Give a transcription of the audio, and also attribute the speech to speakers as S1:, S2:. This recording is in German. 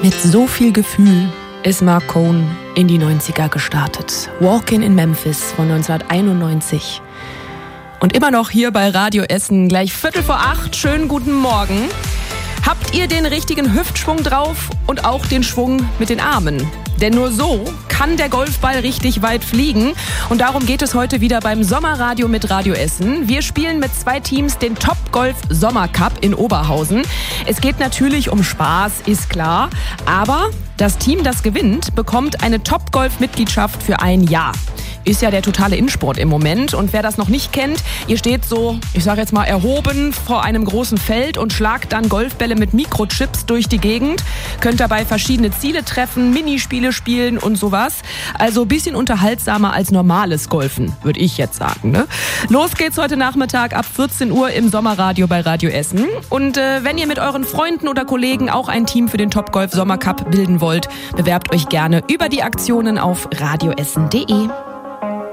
S1: Mit so viel Gefühl ist Marc Cohn in die 90er gestartet. Walkin' in Memphis von 1991. Und immer noch hier bei Radio Essen, gleich 7:45. Schönen guten Morgen. Habt ihr den richtigen Hüftschwung drauf und auch den Schwung mit den Armen? Denn nur so kann der Golfball richtig weit fliegen. Und darum geht es heute wieder beim Sommerradio mit Radio Essen. Wir spielen mit 2 Teams den Top-Golf Sommercup in Oberhausen. Es geht natürlich um Spaß, ist klar. Aber das Team, das gewinnt, bekommt eine Top-Golf-Mitgliedschaft für ein Jahr. Ist ja der totale Innensport im Moment. Und wer das noch nicht kennt, ihr steht so, ich sage jetzt mal, erhoben vor einem großen Feld und schlagt dann Golfbälle mit Mikrochips durch die Gegend. Könnt dabei verschiedene Ziele treffen, Minispiele spielen und sowas. Also ein bisschen unterhaltsamer als normales Golfen, würde ich jetzt sagen. Ne? Los geht's heute Nachmittag ab 14 Uhr im Sommerradio bei Radio Essen. Und wenn ihr mit euren Freunden oder Kollegen auch ein Team für den Top-Golf Sommercup bilden wollt, bewerbt euch gerne über die Aktionen auf radioessen.de.